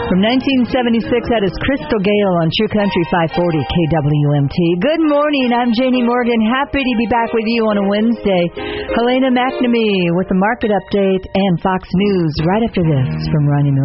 From 1976, that is Crystal Gale on True Country 540 KWMT. Good morning, I'm Janie Morgan. Happy to be back with you on a Wednesday. Helena McNamee with the market update and Fox News right after this from Ronnie Miller.